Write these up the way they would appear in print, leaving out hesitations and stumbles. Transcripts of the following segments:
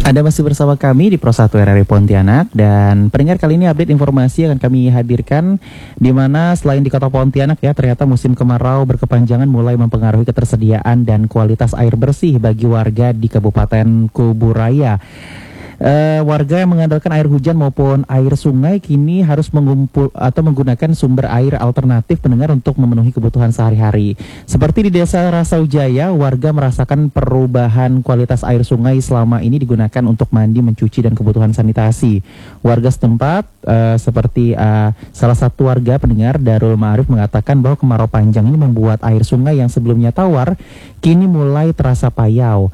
Anda masih bersama kami di Pro 1 RRI Pontianak, dan pendengar, kali ini update informasi akan kami hadirkan di mana selain di Kota Pontianak ya, ternyata musim kemarau berkepanjangan mulai mempengaruhi ketersediaan dan kualitas air bersih bagi warga di Kabupaten Kuburaya. Warga yang mengandalkan air hujan maupun air sungai kini harus menggunakan sumber air alternatif, pendengar, untuk memenuhi kebutuhan sehari-hari. Seperti di Desa Rasaujaya, warga merasakan perubahan kualitas air sungai selama ini digunakan untuk mandi, mencuci, dan kebutuhan sanitasi. Warga setempat seperti salah satu warga, pendengar, Darul Ma'arif, mengatakan bahwa kemarau panjang ini membuat air sungai yang sebelumnya tawar kini mulai terasa payau.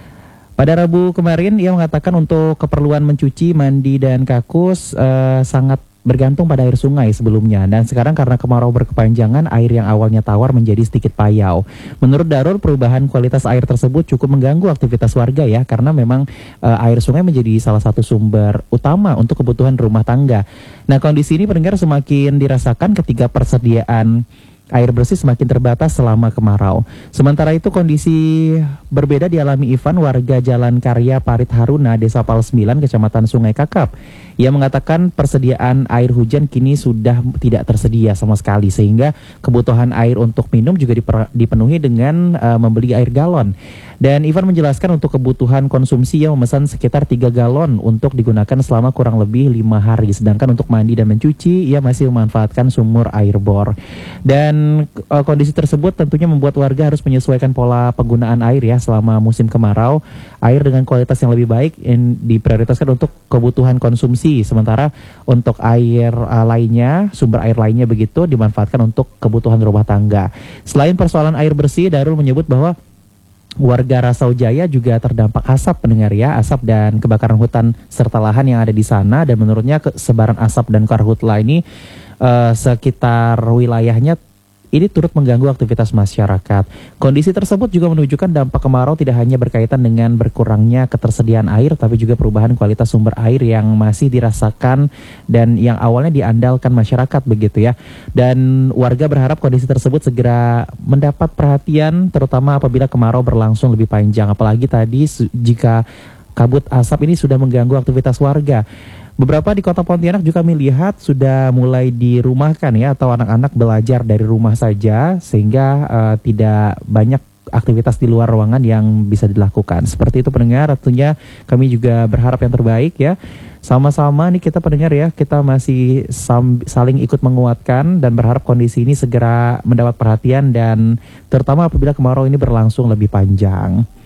Pada Rabu kemarin, ia mengatakan untuk keperluan mencuci, mandi, dan kakus sangat bergantung pada air sungai sebelumnya. Dan sekarang karena kemarau berkepanjangan, air yang awalnya tawar menjadi sedikit payau. Menurut Darul, perubahan kualitas air tersebut cukup mengganggu aktivitas warga ya, karena memang air sungai menjadi salah satu sumber utama untuk kebutuhan rumah tangga. Nah, kondisi ini, pendengar, semakin dirasakan ketika persediaan air bersih semakin terbatas selama kemarau. Sementara itu, kondisi berbeda dialami Ivan, warga Jalan Karya Parit Haruna, Desa Pal 9, Kecamatan Sungai Kakap. Ia mengatakan persediaan air hujan kini sudah tidak tersedia sama sekali, sehingga kebutuhan air untuk minum juga dipenuhi dengan membeli air galon. Dan Ivan menjelaskan untuk kebutuhan konsumsi ia memesan sekitar 3 galon untuk digunakan selama kurang lebih 5 hari. Sedangkan untuk mandi dan mencuci ia masih memanfaatkan sumur air bor. Dan kondisi tersebut tentunya membuat warga harus menyesuaikan pola penggunaan air ya selama musim kemarau. Air dengan kualitas yang lebih baik diprioritaskan untuk kebutuhan konsumsi, sementara untuk air lainnya, sumber air lainnya begitu, dimanfaatkan untuk kebutuhan rumah tangga. Selain persoalan air bersih, Darul menyebut bahwa warga Rasaujaya juga terdampak asap, pendengar ya, asap dan kebakaran hutan serta lahan yang ada di sana. Dan menurutnya sebaran asap dan karhutla ini sekitar wilayahnya ini turut mengganggu aktivitas masyarakat. Kondisi tersebut juga menunjukkan dampak kemarau tidak hanya berkaitan dengan berkurangnya ketersediaan air, tapi juga perubahan kualitas sumber air yang masih dirasakan dan yang awalnya diandalkan masyarakat begitu ya. Dan warga berharap kondisi tersebut segera mendapat perhatian, terutama apabila kemarau berlangsung lebih panjang. Apalagi tadi jika kabut asap ini sudah mengganggu aktivitas warga. Beberapa di Kota Pontianak juga melihat sudah mulai dirumahkan ya, atau anak-anak belajar dari rumah saja, sehingga tidak banyak aktivitas di luar ruangan yang bisa dilakukan. Seperti itu, pendengar, tentunya kami juga berharap yang terbaik ya. Sama-sama nih kita, pendengar ya, kita masih saling ikut menguatkan dan berharap kondisi ini segera mendapat perhatian, dan terutama apabila kemarau ini berlangsung lebih panjang.